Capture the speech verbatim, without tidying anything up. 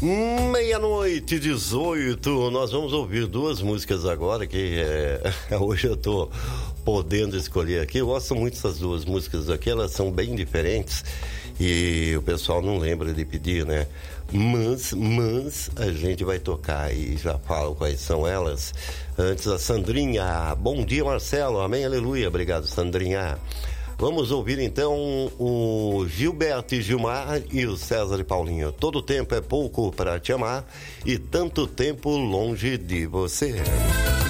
Meia-noite, dezoito. Nós vamos ouvir duas músicas agora que é, hoje eu tô podendo escolher aqui. Eu gosto muito dessas duas músicas aqui, elas são bem diferentes e o pessoal não lembra de pedir, né? Mas, mas a gente vai tocar e já falo quais são elas. Antes a Sandrinha. Bom dia, Marcelo. Amém, aleluia. Obrigado, Sandrinha. Vamos ouvir então o Gilberto e Gilmar e o César e Paulinho. Todo tempo é pouco para te amar e tanto tempo longe de você.